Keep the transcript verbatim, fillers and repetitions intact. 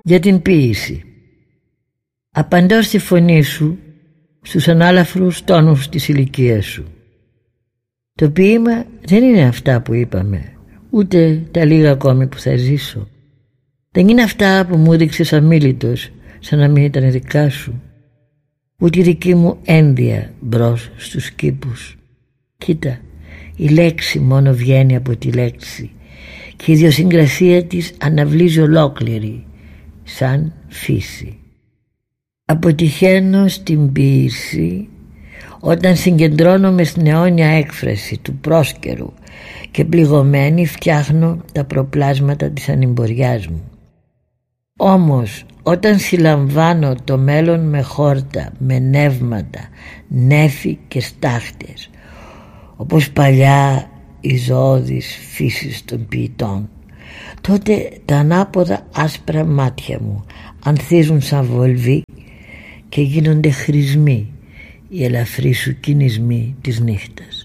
Για την ποίηση. Απαντώ στη φωνή σου, στους ανάλαφρους τόνους της ηλικίας σου. Το ποίημα δεν είναι αυτά που είπαμε, ούτε τα λίγα ακόμη που θα ζήσω. Δεν είναι αυτά που μου έδειξες αμίλητος, σαν να μην ήταν δικά σου. Ούτε η δική μου ένδια μπρος στους κήπους. Κοίτα, η λέξη μόνο βγαίνει από τη λέξη και η ιδιοσυγκρασία της αναβλύζει ολόκληρη, σαν φύση. Αποτυχαίνω στην ποίηση όταν συγκεντρώνομαι στην αιώνια έκφραση του πρόσκαιρου και πληγωμένη φτιάχνω τα προπλάσματα της ανημποριάς μου. Όμως όταν συλλαμβάνω το μέλλον με χόρτα, με νεύματα, νέφη και στάχτες, όπως παλιά η ζώδης φύσης των ποιητών, τότε τα ανάποδα άσπρα μάτια μου ανθίζουν σαν βολβί και γίνονται χρησμοί οι ελαφροί σου κινησμοί της νύχτας.